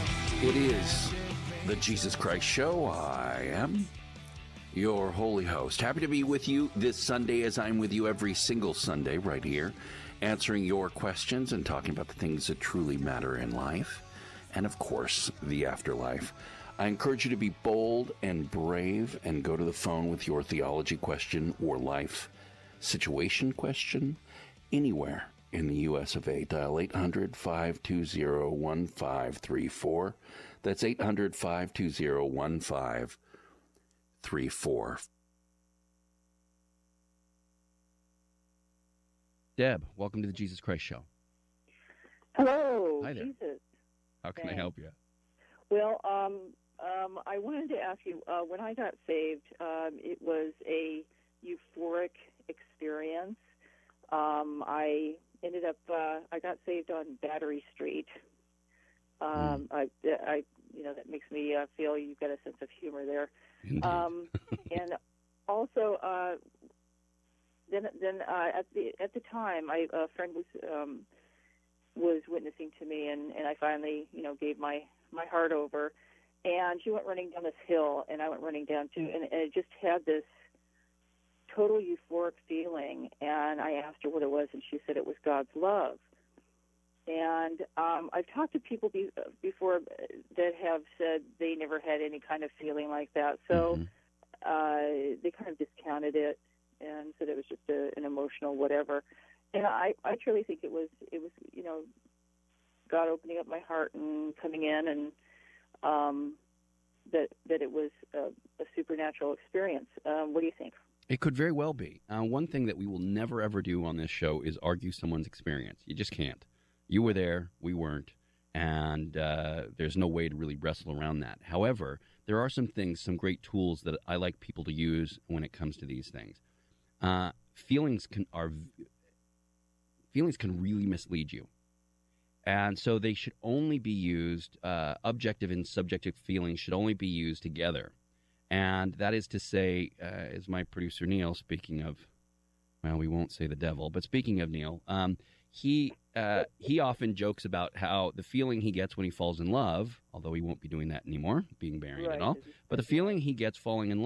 It is the Jesus Christ Show. I am your holy host. Happy to be with you this Sunday, as I'm with you every single Sunday right here, answering your questions and talking about the things that truly matter in life and, of course, the afterlife. I encourage you to be bold and brave and go to the phone with your theology question or life situation question anywhere in the U.S. of A. Dial 800-520-1534. That's 800-520-1534. Deb, welcome to the Jesus Christ Show. Hello. Hi there. Jesus. How can I help you? Well, I wanted to ask you, when I got saved, it was a euphoric experience. I ended up, I got saved on Battery Street. That makes me feel you've got a sense of humor there. And also, then at the time, a friend was witnessing to me, and I finally, gave my heart over. And she went running down this hill, and I went running down too, and it just had this total euphoric feeling. And I asked her what it was, and she said it was God's love. And I've talked to people before that have said they never had any kind of feeling like that. So they kind of discounted it and said it was just an emotional whatever. And I truly think it was God opening up my heart and coming in, and that it was a supernatural experience. What do you think? It could very well be. One thing that we will never, ever do on this show is argue someone's experience. You just can't. You were there, we weren't, and there's no way to really wrestle around that. However, there are some things, some great tools that I like people to use when it comes to these things. Feelings can really mislead you. And so they should only be used, objective and subjective feelings should only be used together. And that is to say, as my producer Neil, speaking of, well, we won't say the devil, but speaking of Neil, he often jokes about how the feeling he gets when he falls in love, although he won't be doing that anymore, being married and all, but the feeling he gets falling in love